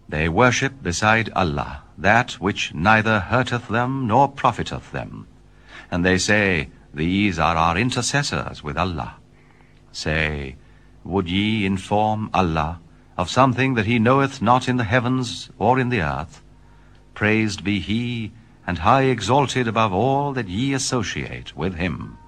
They worship beside Allah that which neither hurteth them nor profiteth them. And they say, These are our intercessors with Allah. Say, Would ye inform Allah of something that he knoweth not in the heavens or in the earth? Praised be he, and high exalted above all that ye associate with him.